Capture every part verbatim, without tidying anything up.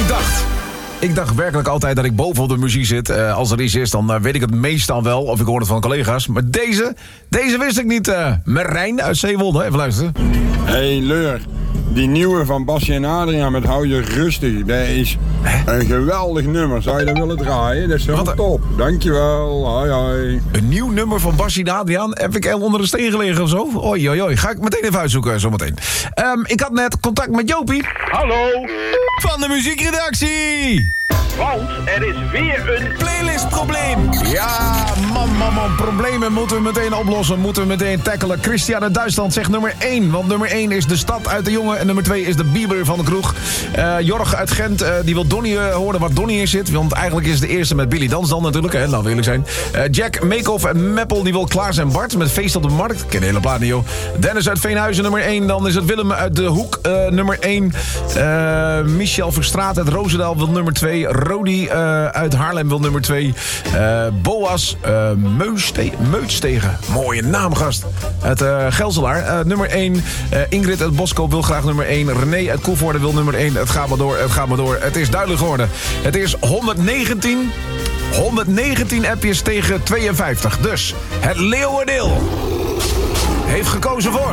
Ik dacht... Ik dacht werkelijk altijd dat ik bovenop de muziek zit. Uh, als er iets is, dan uh, weet ik het meestal wel. Of ik hoor het van collega's. Maar deze, deze wist ik niet. Uh, Marijn uit Zeewolde. Even luisteren. Hey Leur, die nieuwe van Basje en Adriaan met Hou je rustig. Dat is Hè? een geweldig nummer. Zou je dat willen draaien? Dat is helemaal top. Dankjewel. Hoi hoi. Een nieuw nummer van Basje en Adriaan. Heb ik onder de steen gelegen of zo? Oei oei oei. Ga ik meteen even uitzoeken zometeen. Um, ik had net contact met Jopie. Hallo. Van de muziekredactie. Want er is weer een playlistprobleem. Ja, man, man, man. Problemen moeten we meteen oplossen. Moeten we meteen tackelen. Christian uit Duitsland zegt nummer één. Want nummer één is de stad uit de jongen. En nummer twee is de Bieber van de kroeg. Uh, Jorg uit Gent, uh, die wil Donnie uh, horen waar Donnie in zit. Want eigenlijk is het de eerste met Billy Dans dan natuurlijk. Hè? Laten we eerlijk zijn. Uh, Jack, Meekhoff en Meppel, die wil Klaas en Bart met Feest op de Markt. Ik ken de hele plaat niet, joh. Dennis uit Veenhuizen, nummer één. Dan is het Willem uit de Hoek, uh, nummer één. Uh, Michel Verstraat uit Roosendaal wil nummer twee. Rodi uh, uit Haarlem wil nummer twee. Uh, Boas uh, Meuste- Meutstegen. Mooie naam, gast. Uit uh, Gelselaar. Uh, nummer één. Uh, Ingrid uit Boskoop wil graag nummer één. René uit Koevoorde wil nummer één. Het gaat maar door, het gaat maar door. Het is duidelijk geworden. Het is honderdnegentien... honderdnegentien appjes tegen tweeënvijftig. Dus het Leeuwendeel heeft gekozen voor...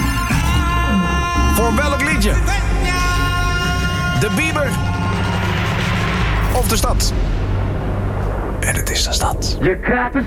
Voor welk liedje? De Bieber... Of de stad. En het is de stad. Je krijgt een